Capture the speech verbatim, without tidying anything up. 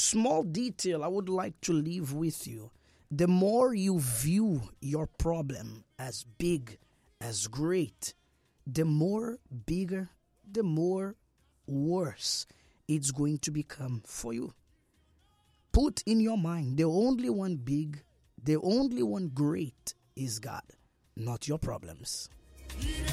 small detail I would like to leave with you. The more you view your problem as big, as great, the more bigger, the more worse it's going to become for you. Put in your mind, the only one big, the only one great is God, not your problems.